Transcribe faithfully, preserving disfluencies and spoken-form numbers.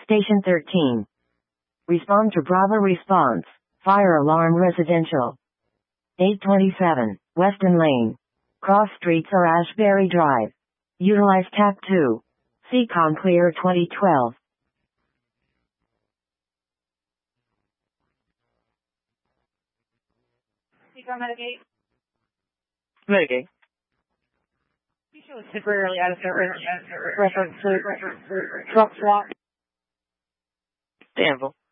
Station thirteen. Respond to Bravo response. Fire alarm residential. eight twenty-seven, Weston Lane. Cross streets or Ashbury Drive. Utilize tap two. Seacom Clear twenty twelve. Seacom Mitigate. Mitigate. You show us temporarily out of service. Reference to truck swap. Danville.